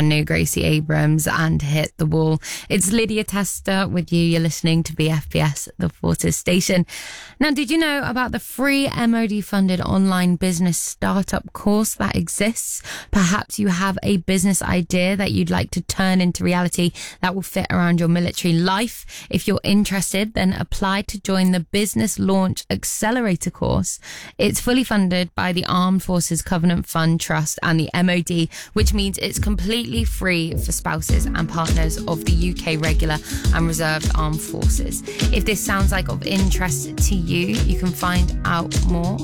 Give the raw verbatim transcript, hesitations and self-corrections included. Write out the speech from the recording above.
brand new Gracie Abrams and Hit the Wall. It's Lydia Tester with you. You're listening to B F B S, the Fortis station. Now, did you know about the free M O D-funded online business startup course that exists? Perhaps you have a business idea that you'd like to turn into reality that will fit around your military life. If you're interested, then apply to join the Business Launch Accelerator course. It's fully funded by the Armed Forces Covenant Fund Trust and the M O D, which means it's completely free for spouses and partners of the U K regular and reserved armed forces. If this sounds like of interest to you, you can find out more